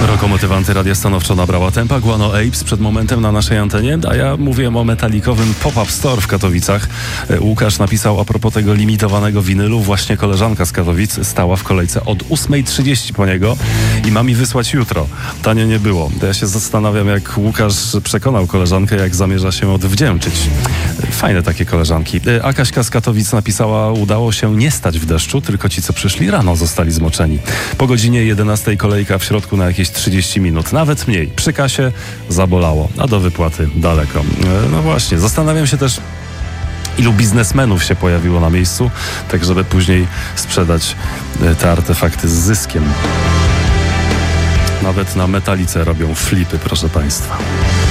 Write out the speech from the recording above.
Lokomotywa Antyradia stanowczo nabrała tempa. Guano Apes przed momentem na naszej antenie, a ja mówiłem o metalikowym pop-up store w Katowicach. Łukasz napisał a propos tego limitowanego winylu. Właśnie koleżanka z Katowic stała w kolejce od 8:30 po niego i ma mi wysłać jutro. Tanio nie było. To ja się zastanawiam, jak Łukasz przekonał koleżankę, jak zamierza się odwdzięczyć. Fajne takie koleżanki. A Kaśka z Katowic napisała: udało się nie stać w deszczu, tylko ci, co przyszli rano, zostali zmoczeni. Po godzinie 11 kolejka w środku na jakieś 30 minut, nawet mniej. Przy kasie zabolało, a do wypłaty daleko. No właśnie, zastanawiam się też, ilu biznesmenów się pojawiło na miejscu, tak żeby później sprzedać te artefakty z zyskiem. Nawet na metalice robią flipy, proszę państwa.